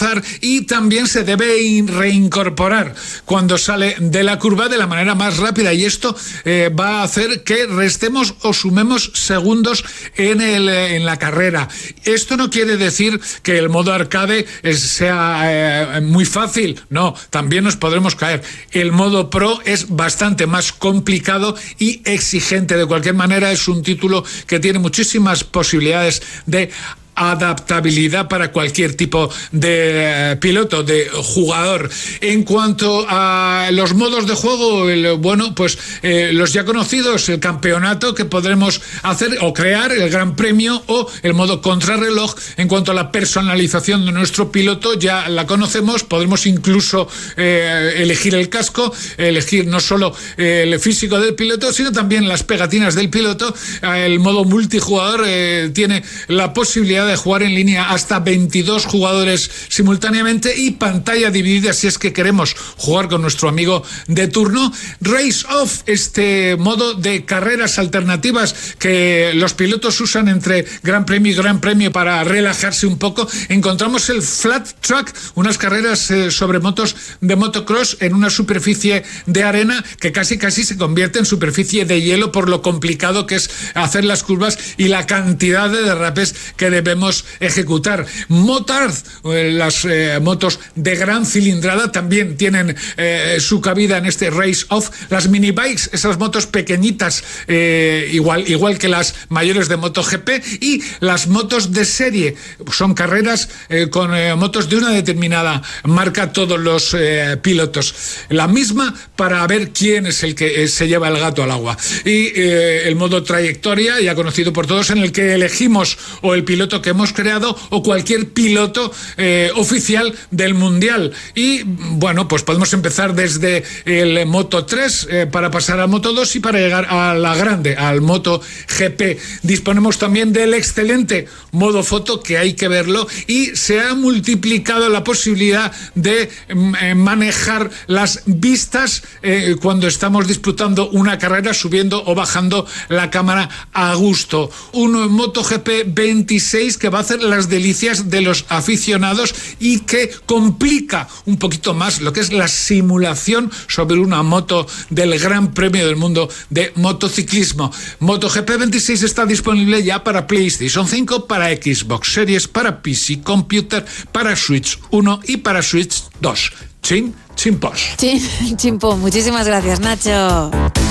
rebasar y también se debe reincorporar cuando sale de la curva de la manera más rápida, y esto va a hacer que restemos o sumemos segundos en la carrera. Esto no quiere decir que el modo arcade sea muy fácil, no, también nos podremos caer. El modo Pro es bastante más complicado y exigente. De cualquier manera, es un título que tiene muchísimas posibilidades de adaptabilidad para cualquier tipo de piloto, de jugador. En cuanto a los modos de juego, los ya conocidos, el campeonato que podremos hacer o crear, el Gran Premio o el modo contrarreloj. En cuanto a la personalización de nuestro piloto, ya la conocemos, podremos incluso elegir el casco, elegir no solo el físico del piloto, sino también las pegatinas del piloto. El modo multijugador tiene la posibilidad de jugar en línea hasta 22 jugadores simultáneamente y pantalla dividida si es que queremos jugar con nuestro amigo de turno. Race Off, este modo de carreras alternativas que los pilotos usan entre Gran Premio y Gran Premio para relajarse un poco. Encontramos el Flat Track, unas carreras sobre motos de motocross en una superficie de arena que casi se convierte en superficie de hielo por lo complicado que es hacer las curvas y la cantidad de derrapes que debemos ejecutar. Motard, las motos de gran cilindrada también tienen su cabida en este Race Off. Las mini bikes, esas motos pequeñitas, igual que las mayores de MotoGP, y las motos de serie, son carreras con motos de una determinada marca, todos los pilotos. La misma para ver quién es el que se lleva el gato al agua. Y el modo trayectoria, ya conocido por todos, en el que elegimos o el piloto que hemos creado o cualquier piloto oficial del mundial. Y bueno, pues podemos empezar desde el Moto 3 para pasar al Moto 2 y para llegar a la grande, al Moto GP. Disponemos también del excelente modo foto, que hay que verlo, y se ha multiplicado la posibilidad de manejar las vistas cuando estamos disputando una carrera, subiendo o bajando la cámara a gusto. Un MotoGP 26 que va a hacer las delicias de los aficionados y que complica un poquito más lo que es la simulación sobre una moto del Gran Premio del Mundo de motociclismo. MotoGP 26 está disponible ya para PlayStation 5, para Xbox Series, para PC Computer, para Switch 1 y para Switch 2. Chimpos. Chimpo, muchísimas gracias, Nacho.